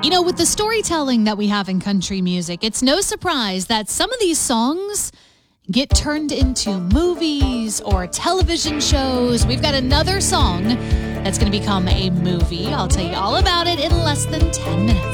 You know, with the storytelling that we have in country music, it's no surprise that some of these songs get turned into movies or television shows. We've got another song that's going to become a movie. I'll tell you all about it in less than 10 minutes.